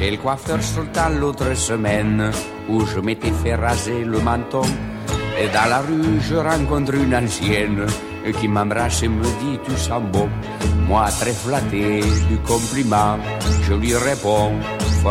chez le coiffeur Sultan l'autre semaine, où je m'étais fait raser le menton. Et dans la rue, je rencontre une ancienne qui m'embrasse et me dit « Tu sens bon ». Moi, très flatté du compliment, je lui réponds